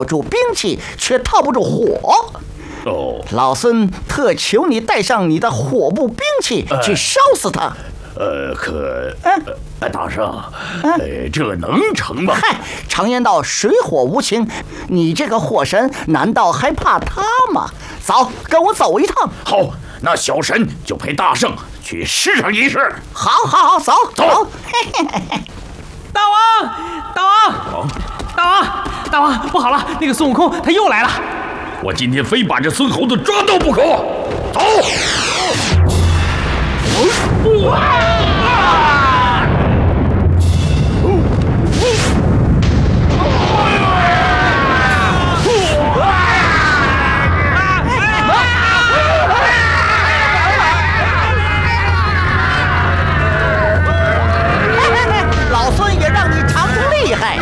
住兵器，却套不住火。 哦， 老孙特求你带上你的火部兵器去烧死他。 大圣，这能成吗？ 嗨，常言道水火无情，你这个火神难道还怕他吗？走，跟我走一趟。 好，那小神就陪大圣去试上一试。 好，走。 大王，不好了，那个孙悟空他又来了。 我今天非把这孙猴子抓到不可。走。 老孙也让你尝尝厉害。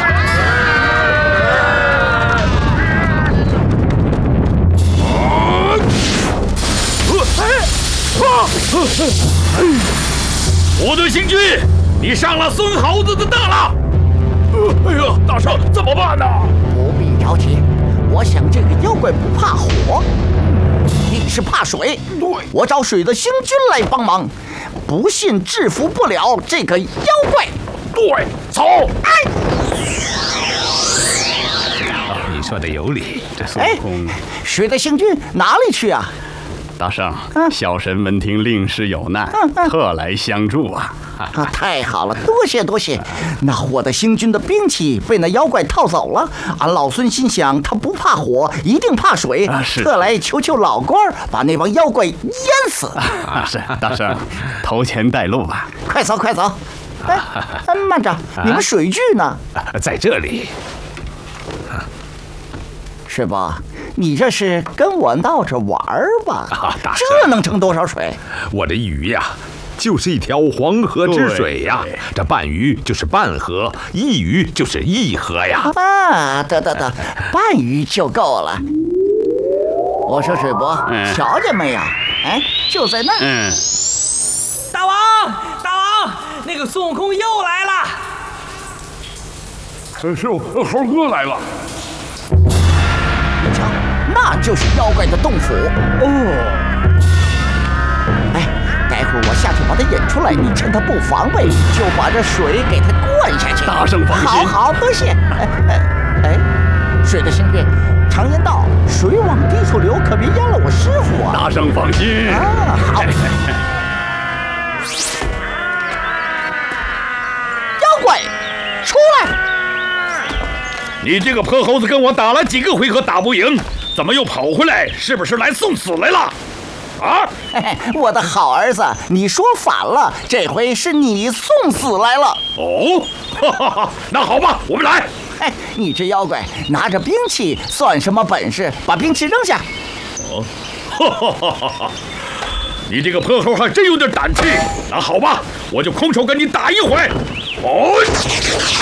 虎队星君，你上了孙猴子的当了。哎呀，大圣怎么办呢？ 不必着急，我想这个妖怪不怕火，你是怕水。 对， 我找水的星君来帮忙，不信制服不了这个妖怪。 对，走。 你说的有理，这孙悟空。 水的星君哪里去啊？ 大圣，小神闻听令师有难，特来相助啊！ 太好了，多谢。那火的星君的兵器被那妖怪套走了，俺老孙心想他不怕火，一定怕水，特来求老官儿把那帮妖怪淹死。 是大圣，头前带路吧。 快走！慢着，你们水具呢？ 在这里。 师伯，你这是跟我闹着玩吧？ 大圣， 这能盛多少水？ 我的鱼呀，就是一条黄河之水呀。这半鱼就是半河，一鱼就是一河呀。 得，半鱼就够了。我说水伯，瞧见没有？哎，就在那儿。 大王，那个孙悟空又来了。 是猴哥来了。 你瞧，那就是妖怪的洞府。哎，待会儿我下去把他引出来，你趁他不防备，就把这水给他灌下去。 大圣放心。 好，多谢。水的星君，常言道，水往低处流，可别淹了我师傅啊。 大圣放心。 好。妖怪，出来！ 你这个泼猴子跟我打了几个回合打不赢，怎么又跑回来？是不是来送死来了？啊！ 我的好儿子，你说反了，这回是你送死来了。 哦，那好吧，我们来。 你这妖怪拿着兵器算什么本事？把兵器扔下。 你这个泼猴还真有点胆气。那好吧，我就空手跟你打一回。